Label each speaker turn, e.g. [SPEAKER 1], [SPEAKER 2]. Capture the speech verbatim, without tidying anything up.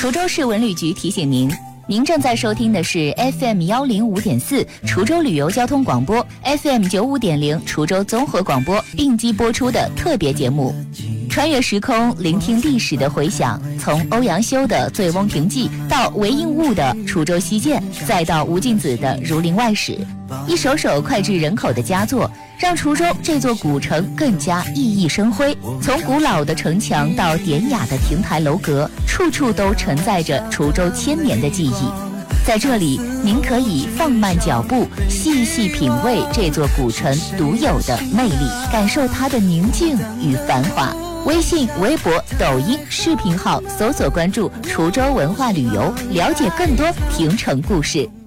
[SPEAKER 1] 滁州市文旅局提醒您，您正在收听的是 F M 一零五点四 滁州旅游交通广播 F M 九十五点零 滁州综合广播并机播出的特别节目，穿越时空，聆听历史的回响，从欧阳修的《醉翁亭记》到韦应物的《滁州西涧》，再到吴敬梓的《儒林外史》，一首首脍炙人口的佳作，让滁州这座古城更加熠熠生辉。从古老的城墙到典雅的亭台楼阁，处处都承载着滁州千年的记忆。在这里，您可以放慢脚步，细细品味这座古城独有的魅力，感受它的宁静与繁华。微信、微博、抖音、视频号搜索关注滁州文化旅游，了解更多亭城故事。